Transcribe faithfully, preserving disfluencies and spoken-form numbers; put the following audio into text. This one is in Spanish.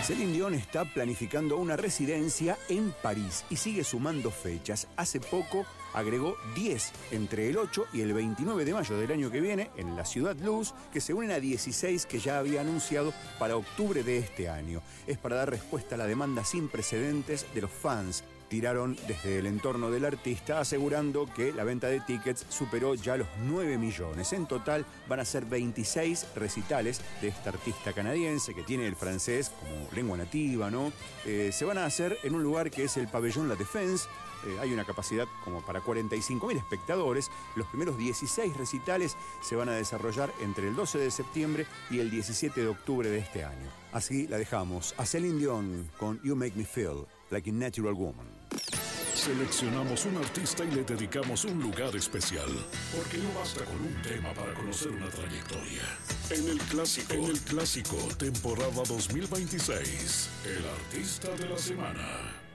Celine Dion está planificando una residencia en París y sigue sumando fechas. Hace poco agregó diez entre el ocho y el veintinueve de mayo del año que viene en la Ciudad Luz, que se unen a dieciséis que ya había anunciado para octubre de este año. Es para dar respuesta a la demanda sin precedentes de los fans. Tiraron desde el entorno del artista asegurando que la venta de tickets superó ya los nueve millones. En total van a ser veintiséis recitales de esta artista canadiense que tiene el francés como lengua nativa, ¿no? Eh, se van a hacer en un lugar que es el Pabellón La Défense. Eh, hay una capacidad como para cuarenta y cinco mil espectadores. Los primeros dieciséis recitales se van a desarrollar entre el doce de septiembre y el diecisiete de octubre de este año. Así la dejamos a Celine Dion con You Make Me Feel Like a Natural Woman. Seleccionamos un artista y le dedicamos un lugar especial, porque no basta con un tema para conocer una trayectoria. En el clásico, en el clásico, temporada dos mil veintiséis, el artista de la semana.